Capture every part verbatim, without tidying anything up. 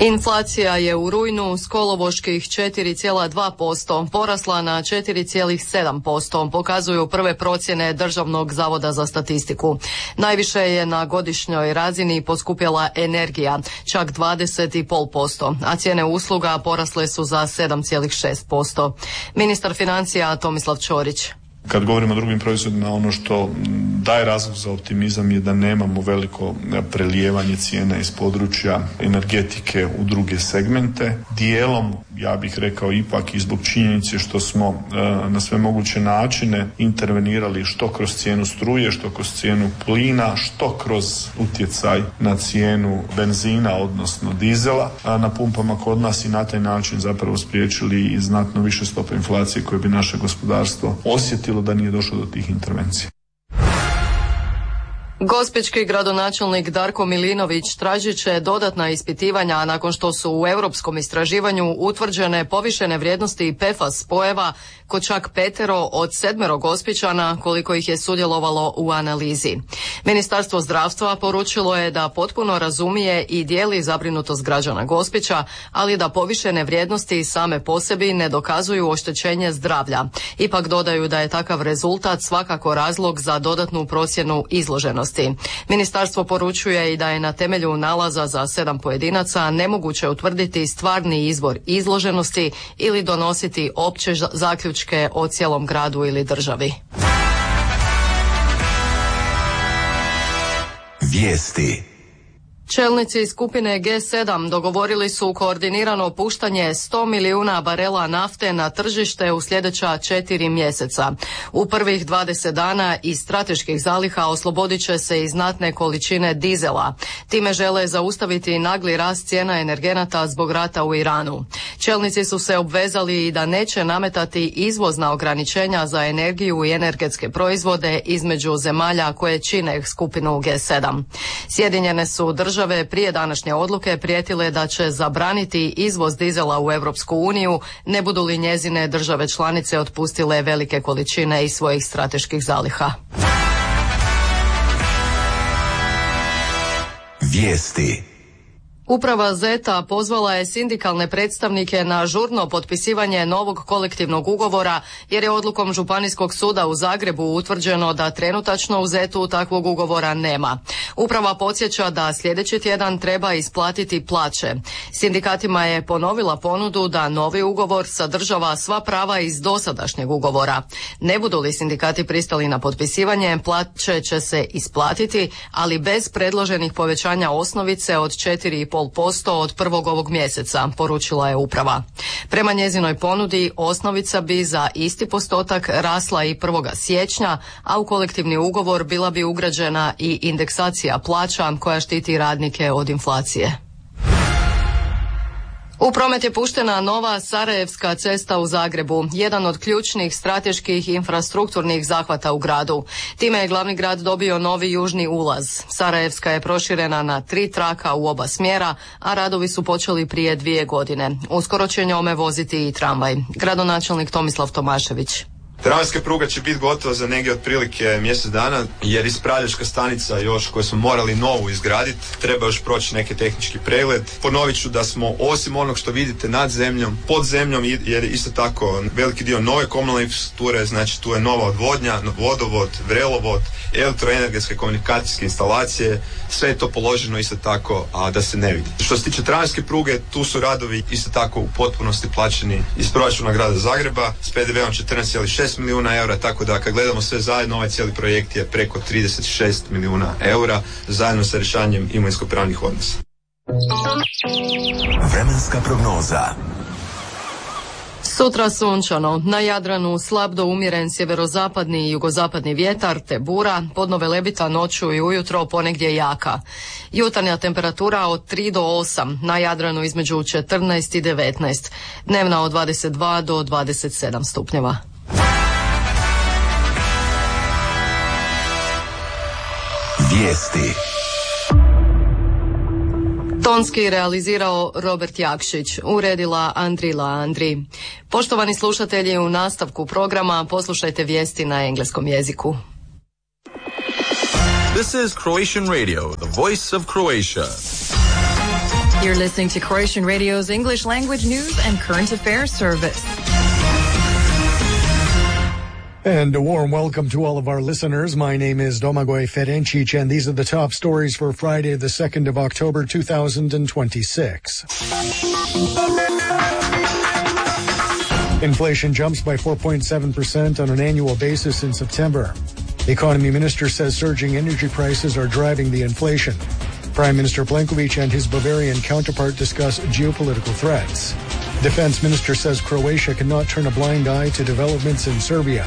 Inflacija je u rujnu s kolovoških četiri zarez dva posto porasla na četiri zarez sedam posto, pokazuju prve procjene Državnog zavoda za statistiku. Najviše je na godišnjoj razini poskupjela energija, čak dvadeset zarez pet posto, a cijene usluga porasle su za sedam zarez šest posto. Ministar financija Tomislav Ćorić. Kad govorimo o drugim proizvodima, ono što daje razlog za optimizam je da nemamo veliko prelijevanje cijena iz područja energetike u druge segmente. Dijelom, ja bih rekao ipak i zbog činjenice što smo e, na sve moguće načine intervenirali što kroz cijenu struje, što kroz cijenu plina, što kroz utjecaj na cijenu benzina, odnosno dizela a na pumpama kod nas i na taj način zapravo spriječili i znatno više stope inflacije koje bi naše gospodarstvo osjetilo da nije došlo do tih intervencija. Gospićki gradonačelnik Darko Milinović tražit će dodatna ispitivanja nakon što su u europskom istraživanju utvrđene povišene vrijednosti P F A S spojeva kod čak petero od sedmero Gospićana koliko ih je sudjelovalo u analizi. Ministarstvo zdravstva poručilo je da potpuno razumije i dijeli zabrinutost građana Gospića, ali da povišene vrijednosti same po sebi ne dokazuju oštećenje zdravlja. Ipak dodaju da je takav rezultat svakako razlog za dodatnu procjenu izloženosti. Ministarstvo poručuje i da je na temelju nalaza za sedam pojedinaca nemoguće utvrditi stvarni izvor izloženosti ili donositi opće zaključke o cijelom gradu ili državi. Vijesti. Čelnici skupine G sedam dogovorili su koordinirano puštanje sto milijuna barela nafte na tržište u sljedeća četiri mjeseca. U prvih dvadeset dana iz strateških zaliha oslobodit će se i znatne količine dizela. Time žele zaustaviti nagli rast cijena energenata zbog rata u Iranu. Čelnici su se obvezali i da neće nametati izvozna ograničenja za energiju i energetske proizvode između zemalja koje čine skupinu G sedam. Sjedinjene su države prije današnje odluke prijetile da će zabraniti izvoz dizela u Europsku uniju, ne budu li njezine države članice otpustile velike količine iz svojih strateških zaliha. Vijesti. Uprava ZET-a pozvala je sindikalne predstavnike na žurno potpisivanje novog kolektivnog ugovora jer je odlukom Županijskog suda u Zagrebu utvrđeno da trenutačno u ZET-u takvog ugovora nema. Uprava podsjeća da sljedeći tjedan treba isplatiti plaće. Sindikatima je ponovila ponudu da novi ugovor sadržava sva prava iz dosadašnjeg ugovora. Ne budu li sindikati pristali na potpisivanje, plaće će se isplatiti, ali bez predloženih povećanja osnovice od četiri zarez pet posto od prvog ovog mjeseca, poručila je uprava. Prema njezinoj ponudi osnovica bi za isti postotak rasla i prvog siječnja, a u kolektivni ugovor bila bi ugrađena i indeksacija plaća koja štiti radnike od inflacije. U promet je puštena nova Sarajevska cesta u Zagrebu, jedan od ključnih strateških infrastrukturnih zahvata u gradu. Time je glavni grad dobio novi južni ulaz. Sarajevska je proširena na tri traka u oba smjera, a radovi su počeli prije dvije godine. Uskoro će njome voziti i tramvaj. Gradonačelnik Tomislav Tomašević. Tramvajska pruga će biti gotova za negdje otprilike mjesec dana, jer ispravljačka stanica još koju smo morali novu izgraditi, treba još proći neki tehnički pregled. Ponovit ću da smo osim onog što vidite nad zemljom, pod zemljom, jer isto tako veliki dio nove komunalne infrastrukture, znači tu je nova odvodnja, vodovod, vrelovod, elektroenergetske komunikacijske instalacije, sve je to položeno isto tako, a da se ne vidi. Što se tiče tramvajske pruge, tu su radovi isto tako u potpunosti plaćeni iz proračuna grada Zagreba s P D V-om četrnaest zarez šest milijuna eura, tako da kad gledamo sve zajedno, ovaj cijeli projekt je preko trideset šest milijuna eura zajedno sa rješavanjem imovinsko-pravnih odnosa. Vremenska prognoza. Sutra sunčano, na Jadranu slab do umjeren sjeverozapadni i jugozapadni vjetar te bura, podno velebita noću i ujutro ponegdje jaka. Jutarnja temperatura od tri do osam, na Jadranu između četrnaest i devetnaest, dnevna od dvadeset dva do dvadeset sedam stupnjeva. Vijesti. Tonski realizirao Robert Jakšić, uredila Andrila Andri. Poštovani slušatelji, u nastavku programa poslušajte vijesti na engleskom jeziku. This is Croatian Radio, the voice of Croatia. You're listening to Croatian Radio's English language news and current affairs service. And a warm welcome to all of our listeners. My name is Domagoj Ferencic, and these are the top stories for Friday, the second of October, two thousand twenty-six. Inflation jumps by four point seven percent on an annual basis in September. The economy minister says surging energy prices are driving the inflation. Prime Minister Plenković and his Bavarian counterpart discuss geopolitical threats. Defense Minister says Croatia cannot turn a blind eye to developments in Serbia.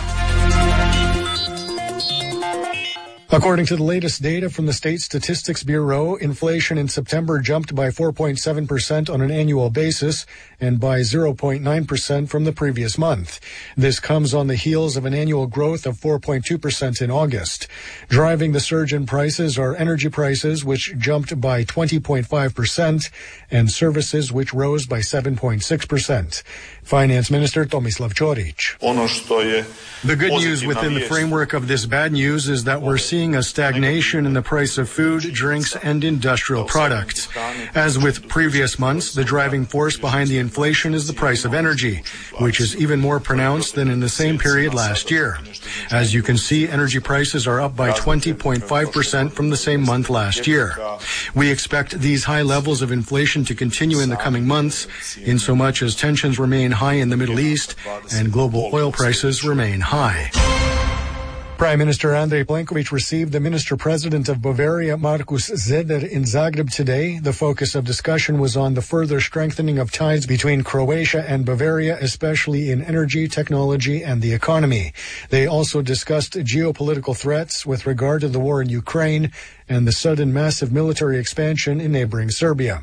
According to the latest data from the State Statistics Bureau, inflation in September jumped by four point seven percent on an annual basis and by zero point nine percent from the previous month. This comes on the heels of an annual growth of four point two percent in August. Driving the surge in prices are energy prices, which jumped by twenty point five percent, and services, which rose by seven point six percent. Finance Minister Tomislav Ćorić. The good news within the framework of this bad news is that we're seeing a stagnation in the price of food, drinks, and industrial products. As with previous months, the driving force behind the inflation is the price of energy, which is even more pronounced than in the same period last year. As you can see, energy prices are up by twenty point five percent from the same month last year. We expect these high levels of inflation to continue in the coming months, in so much as tensions remain high in the Middle East and global oil prices remain high. Prime Minister Andrej Plenković received the Minister-President of Bavaria, Markus Zeder, in Zagreb today. The focus of discussion was on the further strengthening of ties between Croatia and Bavaria, especially in energy, technology, and the economy. They also discussed geopolitical threats with regard to the war in Ukraine and the sudden massive military expansion in neighboring Serbia.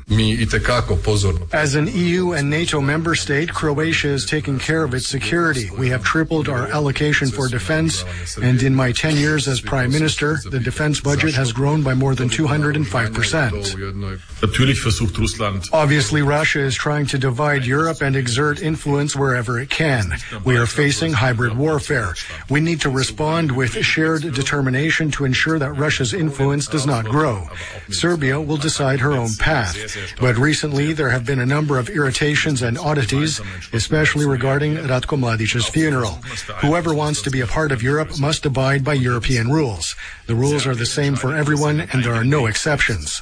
As an E U and NATO member state, Croatia is taking care of its security. We have tripled our allocation for defense, and in my ten years as Prime Minister, the defense budget has grown by more than two hundred five percent. Obviously, Russia is trying to divide Europe and exert influence wherever it can. We are facing hybrid warfare. We need to respond with shared determination to ensure that Russia's influence does not grow. Serbia will decide her own path. But recently, there have been a number of irritations and oddities, especially regarding Ratko Mladić's funeral. Whoever wants to be a part of Europe must abide by European rules. The rules are the same for everyone, and there are no exceptions.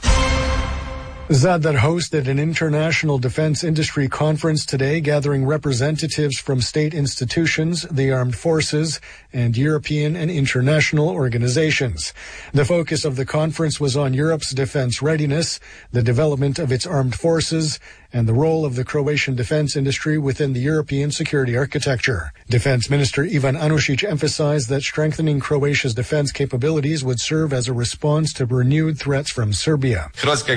Zadar hosted an international defense industry conference today, gathering representatives from state institutions, the armed forces, and European and international organizations. The focus of the conference was on Europe's defense readiness, the development of its armed forces, and the role of the Croatian defense industry within the European security architecture. Defense Minister Ivan Anušić emphasized that strengthening Croatia's defense capabilities would serve as a response to renewed threats from Serbia.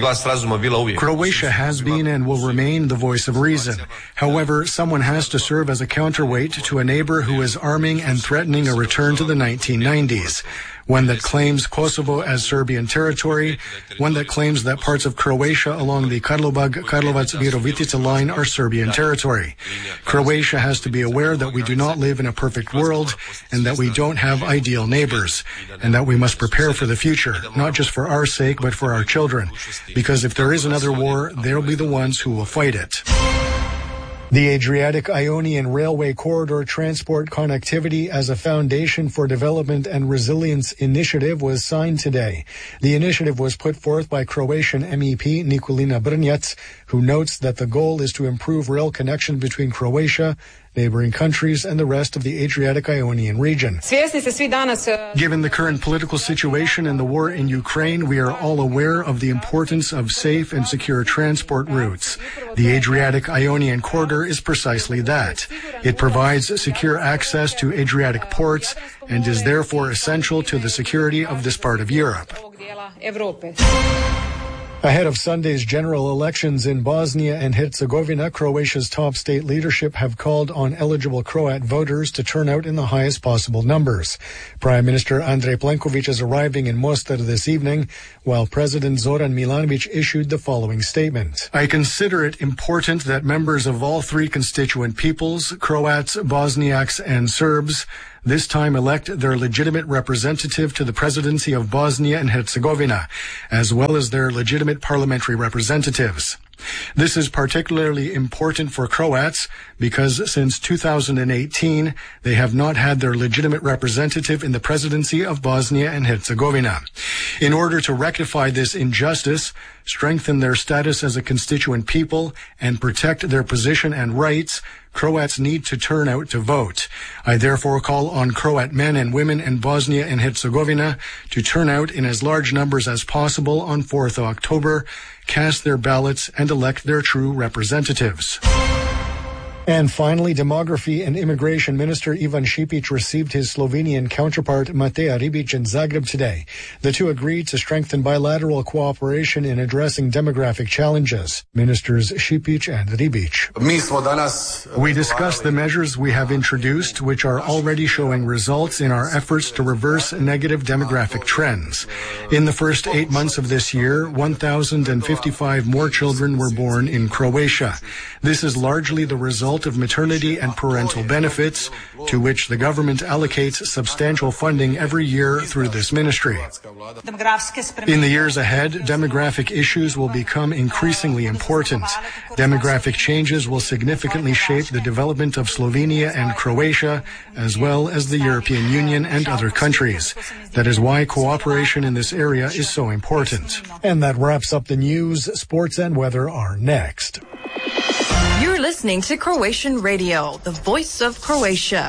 Croatia has been and will remain the voice of reason. However, someone has to serve as a counterweight to a neighbor who is arming and threatening a return to the nineteen nineties. One that claims Kosovo as Serbian territory, one that claims that parts of Croatia along the Karlovac-Karlovac-Virovitica line are Serbian territory. Croatia has to be aware that we do not live in a perfect world and that we don't have ideal neighbors, and that we must prepare for the future, not just for our sake, but for our children. Because if there is another war, they'll be the ones who will fight it. The Adriatic-Ionian Railway Corridor Transport Connectivity as a Foundation for Development and Resilience initiative was signed today. The initiative was put forth by Croatian M E P Nikolina Brnjac, who notes that the goal is to improve rail connection between Croatia, neighboring countries, and the rest of the Adriatic-Ionian region. Given the current political situation and the war in Ukraine, we are all aware of the importance of safe and secure transport routes. The Adriatic-Ionian Corridor is precisely that. It provides secure access to Adriatic ports and is therefore essential to the security of this part of Europe. Ahead of Sunday's general elections in Bosnia and Herzegovina, Croatia's top state leadership have called on eligible Croat voters to turn out in the highest possible numbers. Prime Minister Andrej Plenković is arriving in Mostar this evening, while President Zoran Milanović issued the following statement. I consider it important that members of all three constituent peoples, Croats, Bosniaks, and Serbs, this time elect their legitimate representative to the presidency of Bosnia and Herzegovina, as well as their legitimate parliamentary representatives. This is particularly important for Croats because since two thousand eighteen, they have not had their legitimate representative in the presidency of Bosnia and Herzegovina. In order to rectify this injustice, strengthen their status as a constituent people, and protect their position and rights, Croats need to turn out to vote. I therefore call on Croat men and women in Bosnia and Herzegovina to turn out in as large numbers as possible on fourth of October, cast their ballots, and elect their true representatives. And finally, Demography and Immigration Minister Ivan Šipić received his Slovenian counterpart Mateja Ribić in Zagreb today. The two agreed to strengthen bilateral cooperation in addressing demographic challenges. Ministers Šipić and Ribić. We discussed the measures we have introduced, which are already showing results in our efforts to reverse negative demographic trends. In the first eight months of this year, one thousand fifty-five more children were born in Croatia. This is largely the result of maternity and parental benefits, to which the government allocates substantial funding every year through this ministry. In the years ahead, demographic issues will become increasingly important. Demographic changes will significantly shape the development of Slovenia and Croatia, as well as the European Union and other countries. That is why cooperation in this area is so important. And that wraps up the news. Sports and weather are next. You're listening to Croatian Radio, the voice of Croatia.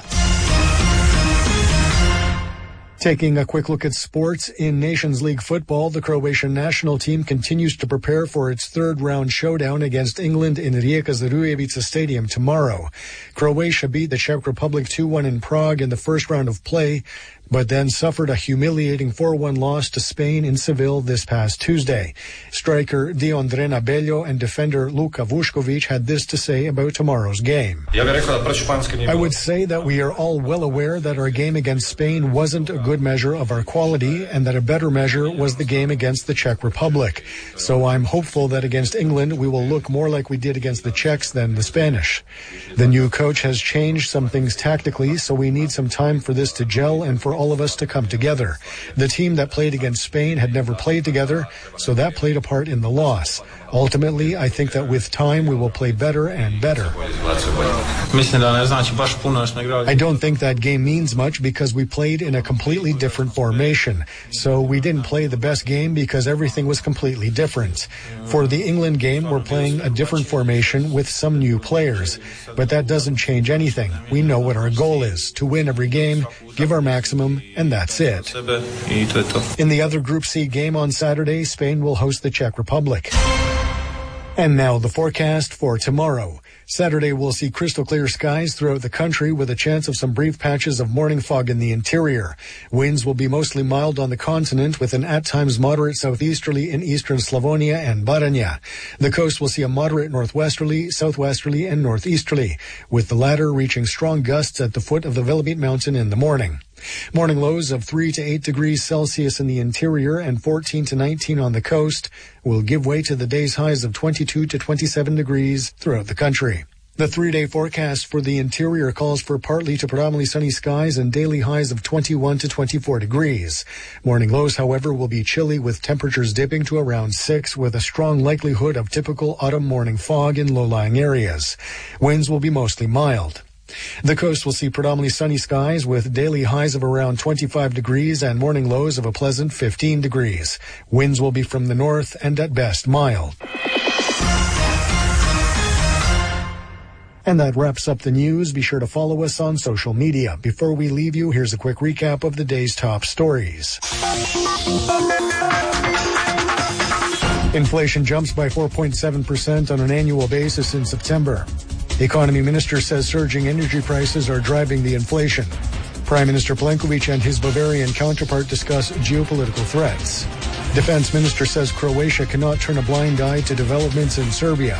Taking a quick look at sports, in Nations League football, the Croatian national team continues to prepare for its third round showdown against England in Rijeka Zarujevica Stadium tomorrow. Croatia beat the Czech Republic two one in Prague in the first round of play, but then suffered a humiliating four one loss to Spain in Seville this past Tuesday. Striker Dion Drena-Beljo and defender Luka Vušković had this to say about tomorrow's game. I would say that we are all well aware that our game against Spain wasn't a good measure of our quality and that a better measure was the game against the Czech Republic. So I'm hopeful that against England we will look more like we did against the Czechs than the Spanish. The new coach has changed some things tactically, so we need some time for this to gel and for all of us to come together. The team that played against Spain had never played together, so that played a part in the loss. Ultimately, I think that with time we will play better and better. I don't think that game means much because we played in a completely different formation. So we didn't play the best game because everything was completely different. For the England game, we're playing a different formation with some new players. But that doesn't change anything. We know what our goal is, to win every game, give our maximum, and that's it. In the other Group C game on Saturday, Spain will host the Czech Republic. And now the forecast for tomorrow. Saturday will see crystal clear skies throughout the country with a chance of some brief patches of morning fog in the interior. Winds will be mostly mild on the continent with an at times moderate southeasterly in eastern Slavonia and Baranja. The coast will see a moderate northwesterly, southwesterly and northeasterly, with the latter reaching strong gusts at the foot of the Velebit mountain in the morning. Morning lows of three to eight degrees Celsius in the interior and fourteen to nineteen on the coast will give way to the day's highs of twenty-two to twenty-seven degrees throughout the country. The three-day forecast for the interior calls for partly to predominantly sunny skies and daily highs of twenty-one to twenty-four degrees. Morning lows, however, will be chilly with temperatures dipping to around six with a strong likelihood of typical autumn morning fog in low-lying areas. Winds will be mostly mild. The coast will see predominantly sunny skies with daily highs of around twenty-five degrees and morning lows of a pleasant fifteen degrees. Winds will be from the north and at best mild. And that wraps up the news. Be sure to follow us on social media. Before we leave you, here's a quick recap of the day's top stories. Inflation jumps by four point seven percent on an annual basis in September. The economy minister says surging energy prices are driving the inflation. Prime Minister Plenković and his Bavarian counterpart discuss geopolitical threats. Defense minister says Croatia cannot turn a blind eye to developments in Serbia.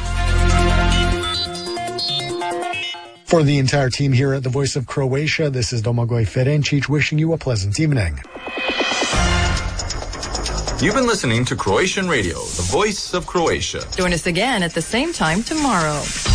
For the entire team here at the Voice of Croatia, this is Domagoj Ferencic wishing you a pleasant evening. You've been listening to Croatian Radio, the Voice of Croatia. Join us again at the same time tomorrow.